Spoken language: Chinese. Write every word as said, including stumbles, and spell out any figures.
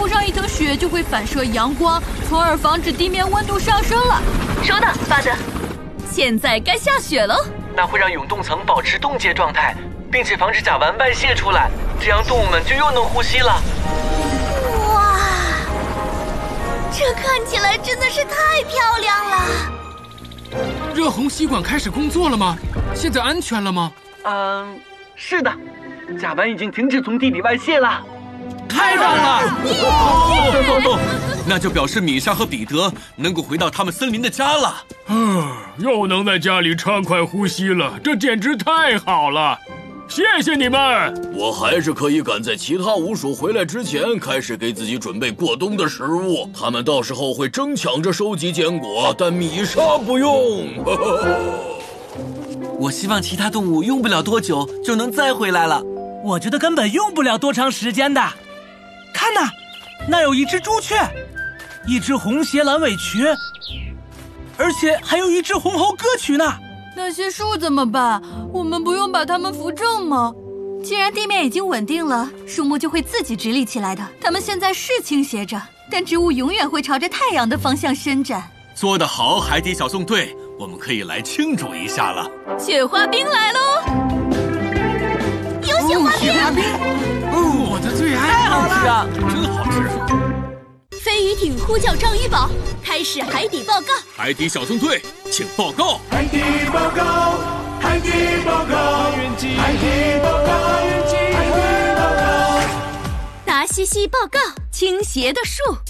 涂上一层雪就会反射阳光，从而防止地面温度上升了。 收到，巴德。 现在该下雪了。 那会让永冻层保持冻结状态，并且防止甲烷外泄出来，这样动物们就又能呼吸了。 哇，这看起来真的是太漂亮了。 热虹吸管开始工作了吗？现在安全了吗？ 嗯，是的，甲烷已经停止从地里外泄了。 太棒了！ 那就表示米莎和彼得能够回到他们森林的家了。 啊，又能在家里畅快呼吸了，这简直太好了！谢谢你们。 我还是可以赶在其他鼯鼠回来之前开始给自己准备过冬的食物，他们到时候会争抢着收集坚果，但米莎不用。 我希望其他动物用不了多久就能再回来了。 我觉得根本用不了多长时间的。看呐，那有一只朱雀，一只红鞋蓝尾渠，而且还有一只红喉歌曲呢。 那些树怎么办？我们不用把它们扶正吗？ 既然地面已经稳定了，树木就会自己直立起来的。 它们现在是倾斜着，但植物永远会朝着太阳的方向伸展。 做得好，海底小纵队，我们可以来庆祝一下了。 雪花冰来喽！ 有雪花冰！ 雪花冰！哦，我的最爱！ 太好了， 真好吃。 飞鱼艇呼叫章鱼堡，开始海底报告。 海底小纵队，请报告。 海底报告，海底报告，海底报告，海底报告。 达西西报告，倾斜的树。